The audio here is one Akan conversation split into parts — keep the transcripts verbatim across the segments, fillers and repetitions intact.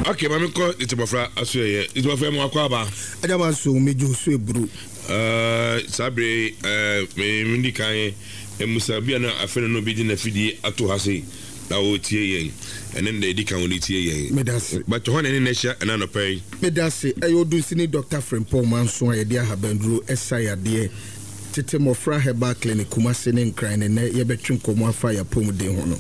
Okay, mami ko itibofra aso ye. Itibofra mo akwa ba. Adama so mejo so eburu. Eh sabre eh me ndi kan emusa bia na afene no bi di na fidi ato ha sei. Na o tie yen. Enen de di kan o tie yen. Medase. But ho na ne hia na no pay. Medase ayo do sini Doctor Frimpong Manso ye dia habandru esaya de tete mofra heba clinic kuma sene nkran ne ye betwe nkomo afa ya pomuden ho no.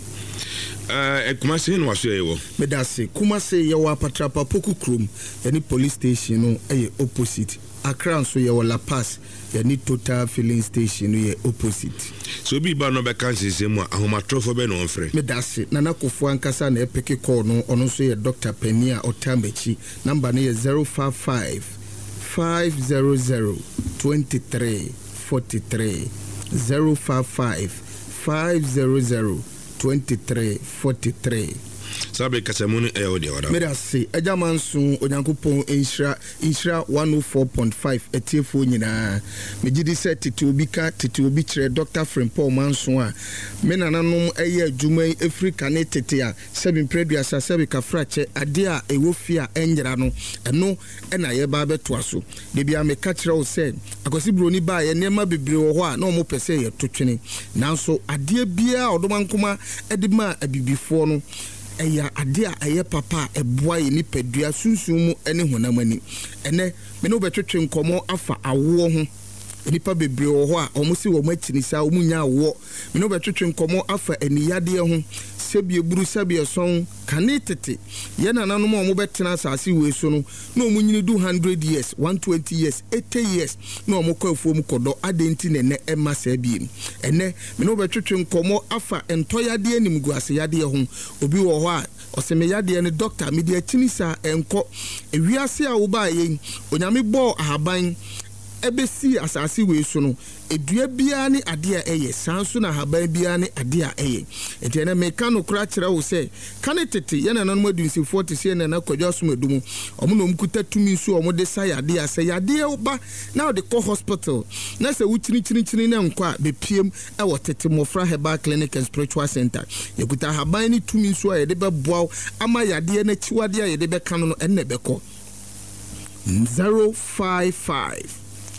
Eh kuma se no waso ye wo. Medase kuma se ye wa patrapa poku krom ye ni police station no ye opposite. Accra so ye La Paz ye ni Total filling station ye opposite. So bi ba no be kan sese mu ahomatrofo be no onfre. Medase nana kofo ankasa na epeke call no ono so ye Doctor Penia Otambechi number no ye zero five five five zero zero two three four three zero five five five zero zero two three four three. Sabe kasamuni e odi wada. Medase ejamanso onyankopon inshira inshira one oh four point five etiefo nyina megidi set tete obi ka tete obi kire Doctor Frimpong Manso a menananom eye adwuma Africa ne tete a seven preduasa sebe ka frache ade a ewo fi a enjira no eno ena ye ba beto aso de bia me ka kire wo se akosi broni ba ye nema bebre wo ho a na omo pese ye totwene nanso ade bia odomankoma edima abibifo no eya ade a eye papa eboa ye ni padua sunsun mu ene honamani ene me no betwetwe nkomo afa awo ho nipa bebre wo ho a omo si wo machini sa omu nya awo me no betwetwe nkomo afa eniyade ho sebie buru sebie son kane tete ye nananom omo betena asase we so no na omu nyini do one hundred years one hundred twenty years eighty years na omo kwafuo mu kodo adenti ne ne ema sabie ene me no betwetwe nkomo afa entoyade anim guase yade ho obi wo ho a oseme yade ne doctor media chinisa enko ewiase a wo ba ye onyame bo ahaban ebesi asase we so no edua bia ne ade a eye sanso na haban bia ne ade a eye enti na meka no kura kire wo se kane tete ye na nanom adunsi forty se na na kwadwa so madumu omo no mkuta tumi so omo de sa yade a se yade oba na de ko hospital na se wuchini chini chini na nkwa be piem e wo tete mofra heba clinic and spiritual center yekuta haban ni tumi so a ye de be boaw ama yade na chiwade a ye de be kanu no enne be ko zero five five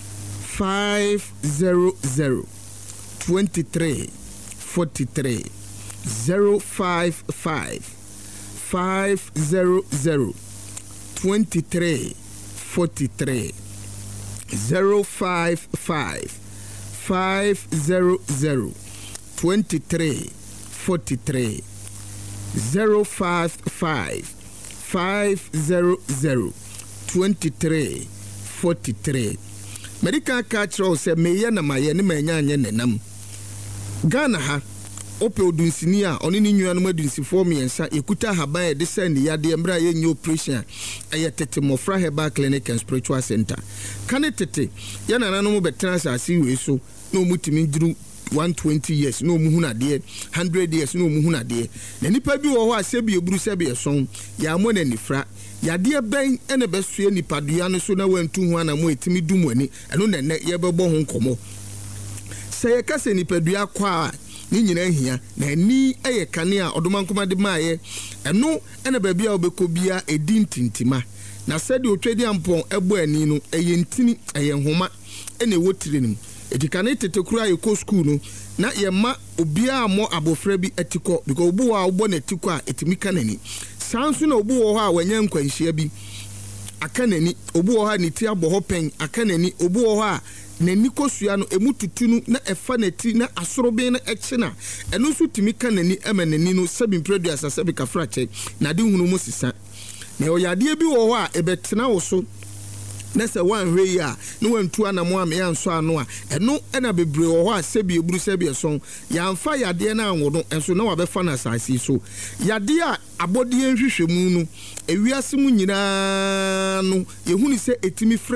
five zero zero two three four three zero five five five zero zero two three four three zero five five five zero zero two three four three zero five five five zero zero two three four three. Medical culture say meye na maye ne manyanye nenam Ghana ha ope odunsini a oni ni nnuanu madunsi fo miensa ekuta haban e de send yade mbra ye nyo operation eye tete mofra heba clinic and spiritual center kane tete ya nananom betena asase we so na omutimi nduru one hundred twenty years no muhu na de one hundred years no muhu na de na nipa bi wo ho asebi eburu sebi eson ya mo na nifra yade ben ene besue nipadua no so na wantu hu ana mo etimi dumu ani eno na ne ye bebo ho nkomo seye kase nipadua kwa ni nyina hia na ni eye kane a odomankoma de maaye eno ene ba bia obekobia edintintima na sede otwedi ampon ebo ani no eye ntini eye nhoma ene wotire nim edikane tetekura ye ko school no na ye ma obia mo abofra bi etiko because obu wa obo na etiko a etimi kanani sanso na obu wo ho a wanya nkwanhia bi akanani obu wo ha ni ti aboho pen akanani obu wo ho a nani kosua no emututunu na efa nati na asorobe na ekina eno so timi kanani emanani no seven produce asabe ka frache na de hunu mo sisa na oyade bi wo ho a ebetena wo so na se wan hwe ya no wantu anamo am ya nso ano a eno ena bebre wo ho a sebi eburu sebi eson ya mfa yade na anwo no enso na wabefa na asasi so yade a abodie nhwehwemu no ewiase mu nyina no yehuni se etimi